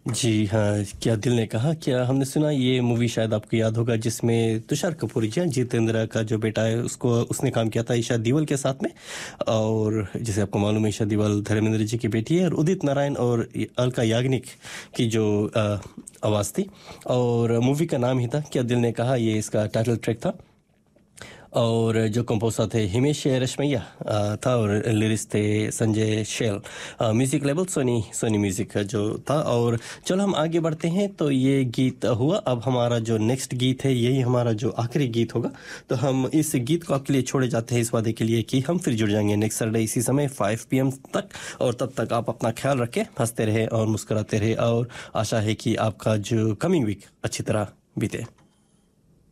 जी हाँ, क्या दिल ने कहा, क्या हमने सुना ये मूवी शायद आपको याद होगा जिसमें तुषार कपूर जी हैं, जितेंद्र का जो बेटा है उसको उसने काम किया था ईशा देओल के साथ में। और जैसे आपको मालूम है ईशा देओल धर्मेंद्र जी की बेटी है और उदित नारायण और अलका याग्निक की जो आवाज़ थी। और मूवी का नाम ही था क्या दिल ने कहा, ये इसका टाइटल ट्रैक था। और जो कंपोजर थे हिमेश रेशमैया था और लिरिक्स थे संजय शैल। Music label Soni Sony music का जो था। और चलो हम आगे बढ़ते हैं, तो ये गीत हुआ। अब हमारा जो नेक्स्ट गीत है यही हमारा जो आखिरी गीत होगा। तो हम इस गीत को आपके लिए छोड़े जाते हैं इस वादे के लिए कि हम फिर जुड़ जाएंगे नेक्स्ट सैटरडे इसी समय 5 PM तक। और तब तक आप अपना ख्याल रखें, हंसते रहे और मुस्कुराते रहे। और आशा है कि आपका जो कमिंग वीक अच्छी तरह बीते।